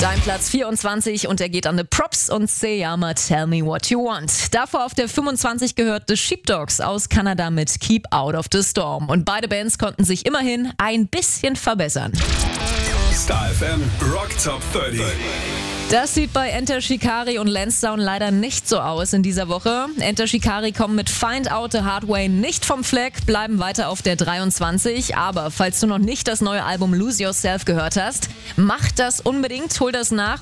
Dein Platz 24 und er geht an The Props und Seyama Tell Me What You Want. Davor auf der 25 gehört The Sheepdogs aus Kanada mit Keep Out of the Storm. Und beide Bands konnten sich immerhin ein bisschen verbessern. Star FM Rock Top 30. Das sieht bei Enter Shikari und Lansdowne leider nicht so aus in dieser Woche. Enter Shikari kommen mit Find Out the Hard Way nicht vom Fleck, bleiben weiter auf der 23. Aber falls du noch nicht das neue Album Lose Yourself gehört hast, mach das unbedingt, hol das nach.